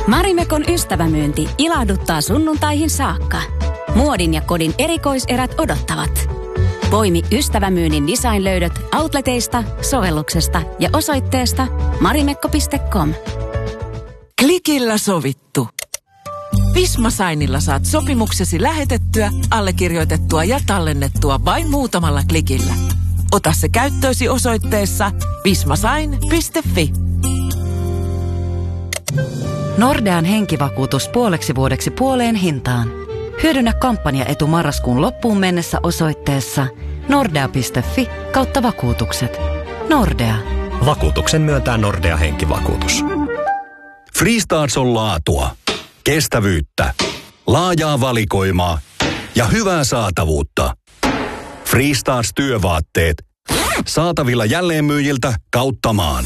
Marimekon ystävämyynti ilahduttaa sunnuntaihin saakka. Muodin ja kodin erikoiserät odottavat. Poimi ystävämyynnin designlöydöt outleteista, sovelluksesta ja osoitteesta marimekko.com. Klikillä sovittu. Visma Signilla saat sopimuksesi lähetettyä, allekirjoitettua ja tallennettua vain muutamalla klikillä. Ota se käyttöösi osoitteessa vismasign.fi. Nordean henkivakuutus puoleksi vuodeksi puoleen hintaan. Hyödynnä kampanjaetu marraskuun loppuun mennessä osoitteessa nordea.fi/vakuutukset. Nordea. Vakuutuksen myöntää Nordea henkivakuutus. Freestarts on laatua, kestävyyttä, laajaa valikoimaa ja hyvää saatavuutta. Freestarts työvaatteet. Saatavilla jälleenmyyjiltä kautta maan.